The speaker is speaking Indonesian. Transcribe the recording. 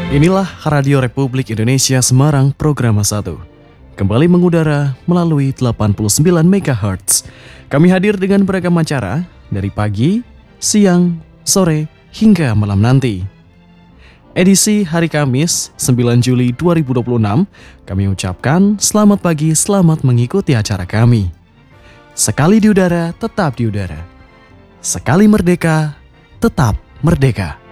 Inilah Radio Republik Indonesia Semarang Programa 1. Kembali mengudara melalui 89 MHz. Kami hadir dengan beragam acara dari pagi, siang, sore, hingga malam nanti. Edisi hari Kamis 9 Juli 2026, kami ucapkan selamat pagi, selamat mengikuti acara kami. Sekali di udara, tetap di udara. Sekali merdeka, tetap merdeka.